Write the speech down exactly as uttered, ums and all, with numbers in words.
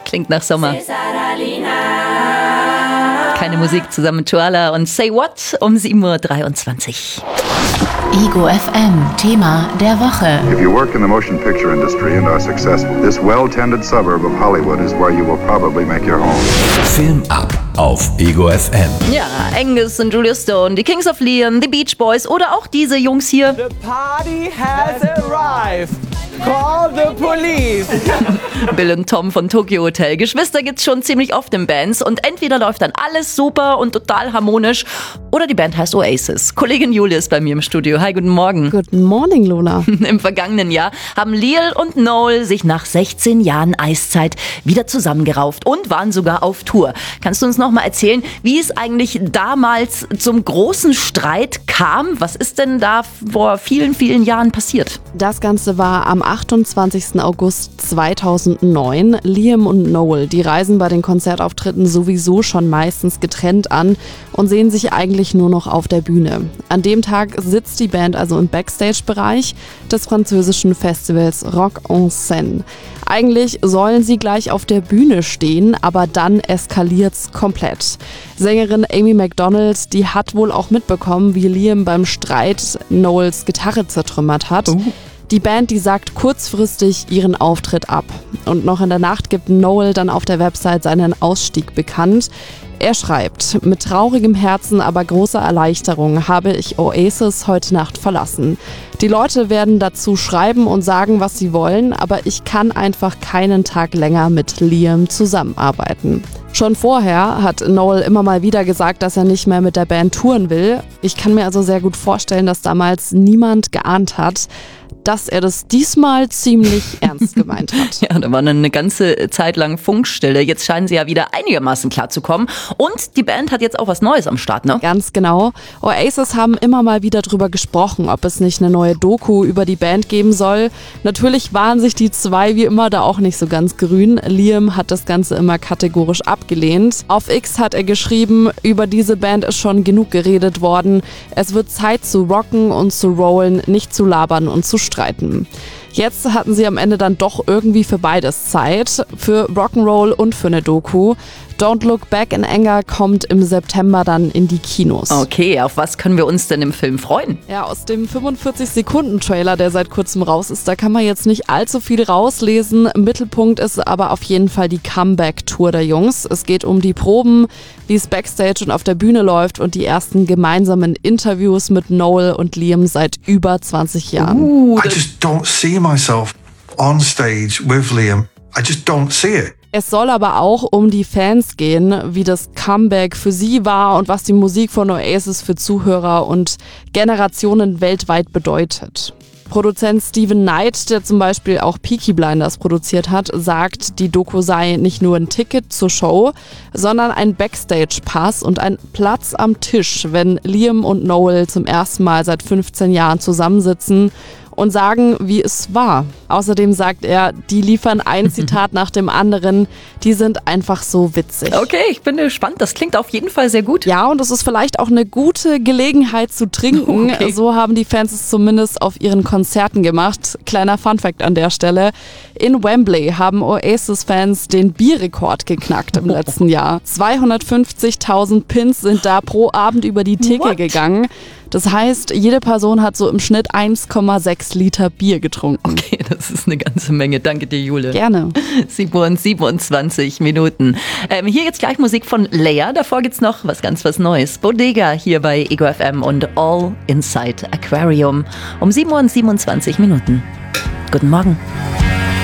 Klingt nach Sommer. Keine Musik zusammen mit Tuala und Say What um sieben Uhr dreiundzwanzig. Ego F M, Thema der Woche. If you work in the motion picture industry and are successful, this well-tended suburb of Hollywood is where you will probably make your home. Film ab auf Ego F M. Ja, Angus und Julius Stone, die Kings of Leon, die Beach Boys oder auch diese Jungs hier. The party has arrived. Call the police. Bill und Tom von Tokyo Hotel. Geschwister gibt's schon ziemlich oft in Bands und entweder läuft dann alles super und total harmonisch oder die Band heißt Oasis. Kollegin Julia ist bei mir im Studio. Hi, guten Morgen. Guten Morgen, Lola. Im vergangenen Jahr haben Lil und Noel sich nach sechzehn Jahren Eiszeit wieder zusammengerauft und waren sogar auf Tour. Kannst du uns noch mal erzählen, wie es eigentlich damals zum großen Streit kam? Was ist denn da vor vielen, vielen Jahren passiert? Das Ganze war am achtundzwanzigsten August zweitausendneun. Liam und Noel, die reisen bei den Konzertauftritten sowieso schon meistens getrennt an und sehen sich eigentlich nur noch auf der Bühne. An dem Tag sitzt die Band also im Backstage-Bereich des französischen Festivals Rock en Seine. Eigentlich sollen sie gleich auf der Bühne stehen, aber dann eskaliert's komplett. Sängerin Amy Macdonald, die hat wohl auch mitbekommen, wie Liam beim Streit Noels Gitarre zertrümmert hat. Uh. Die Band, die sagt kurzfristig ihren Auftritt ab. Und noch in der Nacht gibt Noel dann auf der Website seinen Ausstieg bekannt. Er schreibt: Mit traurigem Herzen, aber großer Erleichterung habe ich Oasis heute Nacht verlassen. Die Leute werden dazu schreiben und sagen, was sie wollen, aber ich kann einfach keinen Tag länger mit Liam zusammenarbeiten. Schon vorher hat Noel immer mal wieder gesagt, dass er nicht mehr mit der Band touren will. Ich kann mir also sehr gut vorstellen, dass damals niemand geahnt hat, dass er das diesmal ziemlich ernst gemeint hat. Ja, da war eine ganze Zeit lang Funkstille. Jetzt scheinen sie ja wieder einigermaßen klar zu kommen. Und die Band hat jetzt auch was Neues am Start, ne? Ganz genau. Oasis haben immer mal wieder drüber gesprochen, ob es nicht eine neue Doku über die Band geben soll. Natürlich waren sich die zwei wie immer da auch nicht so ganz grün. Liam hat das Ganze immer kategorisch abgelehnt. Auf X hat er geschrieben, über diese Band ist schon genug geredet worden. Es wird Zeit zu rocken und zu rollen, nicht zu labern und zu streiten. Jetzt hatten sie am Ende dann doch irgendwie für beides Zeit, für Rock'n'Roll und für eine Doku. Don't Look Back in Anger kommt im September dann in die Kinos. Okay, auf was können wir uns denn im Film freuen? Ja, aus dem fünfundvierzig-Sekunden-Trailer, der seit kurzem raus ist, da kann man jetzt nicht allzu viel rauslesen. Im Mittelpunkt ist aber auf jeden Fall die Comeback-Tour der Jungs. Es geht um die Proben, wie es Backstage und auf der Bühne läuft und die ersten gemeinsamen Interviews mit Noel und Liam seit über zwanzig Jahren. Uh, I just don't see myself on stage with Liam. I just don't see it. Es soll aber auch um die Fans gehen, wie das Comeback für sie war und was die Musik von Oasis für Zuhörer und Generationen weltweit bedeutet. Produzent Steven Knight, der zum Beispiel auch Peaky Blinders produziert hat, sagt, die Doku sei nicht nur ein Ticket zur Show, sondern ein Backstage-Pass und ein Platz am Tisch, wenn Liam und Noel zum ersten Mal seit fünfzehn Jahren zusammensitzen und sagen, wie es war. Außerdem sagt er, die liefern ein Zitat nach dem anderen, die sind einfach so witzig. Okay, ich bin gespannt. Das klingt auf jeden Fall sehr gut. Ja, und es ist vielleicht auch eine gute Gelegenheit zu trinken. Okay. So haben die Fans es zumindest auf ihren Konzerten gemacht. Kleiner Funfact an der Stelle. In Wembley haben Oasis-Fans den Bierrekord geknackt im letzten Jahr. zweihundertfünfzigtausend Pins sind da pro Abend über die Theke What? gegangen. Das heißt, jede Person hat so im Schnitt eins Komma sechs Liter Bier getrunken. Okay, das ist eine ganze Menge. Danke dir, Jule. Gerne. sieben Uhr und siebenundzwanzig Minuten. Ähm, hier jetzt gleich Musik von Leia. Davor gibt's noch was ganz was Neues. Bodega hier bei Ego F M und All Inside Aquarium. Um sieben Uhr und siebenundzwanzig Minuten. Guten Morgen.